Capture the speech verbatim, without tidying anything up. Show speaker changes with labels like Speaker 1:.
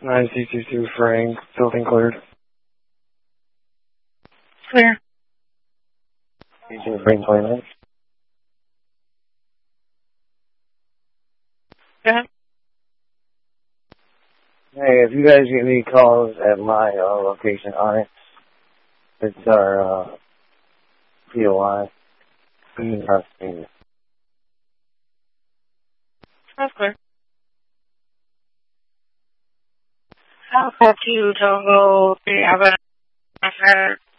Speaker 1: nine C two two Frank, building cleared.
Speaker 2: Clear.
Speaker 1: C two Frank twenty-nine.
Speaker 2: Go ahead.
Speaker 1: Hey, if you guys get any calls at my uh, location on it, it's our uh, P O I. Mm.
Speaker 2: That's clear. Alpha two Togo three Alpha.